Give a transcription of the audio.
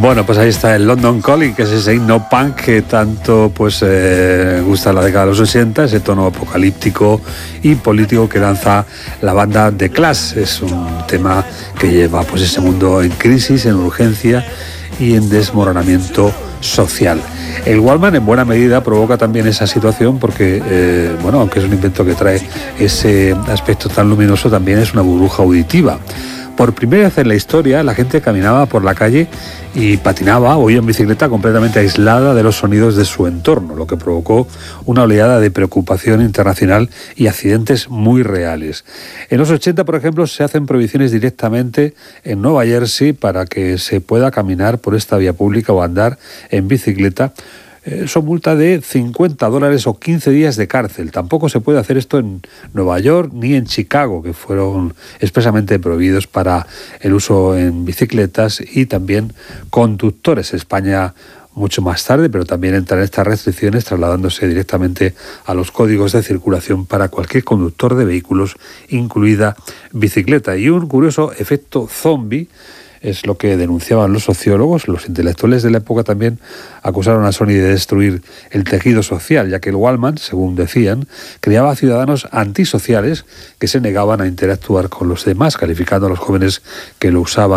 Bueno, pues ahí está el London Calling, que es ese himno punk que tanto pues gusta en la década de los 60, ese tono apocalíptico y político que lanza la banda The Clash. Es un tema que lleva pues ese mundo en crisis, en urgencia y en desmoronamiento social. El Walkman en buena medida provoca también esa situación porque, aunque es un invento que trae ese aspecto tan luminoso, también es una burbuja auditiva. Por primera vez en la historia, la gente caminaba por la calle y patinaba o iba en bicicleta completamente aislada de los sonidos de su entorno, lo que provocó una oleada de preocupación internacional y accidentes muy reales. En los 80, por ejemplo, se hacen prohibiciones directamente en Nueva Jersey para que se pueda caminar por esta vía pública o andar en bicicleta. Son multa de $50 o 15 días de cárcel. Tampoco se puede hacer esto en Nueva York ni en Chicago, que fueron expresamente prohibidos para el uso en bicicletas y también conductores. España mucho más tarde, pero también entran estas restricciones trasladándose directamente a los códigos de circulación para cualquier conductor de vehículos, incluida bicicleta. Y un curioso efecto zombie es lo que denunciaban los sociólogos. Los intelectuales de la época también acusaron a Sony de destruir el tejido social, ya que el Walkman, según decían, creaba ciudadanos antisociales que se negaban a interactuar con los demás, calificando a los jóvenes que lo usaban